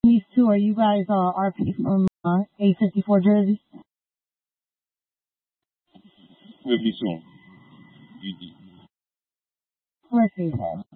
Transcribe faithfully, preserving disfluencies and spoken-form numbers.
These two, are you guys uh, R P from uh, A fifty-four Jersey? We'll be soon. Let's see.